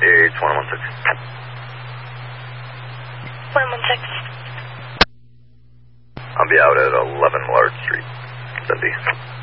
It's 116. 116. I'll be out at 11 Millard Street, Cindy.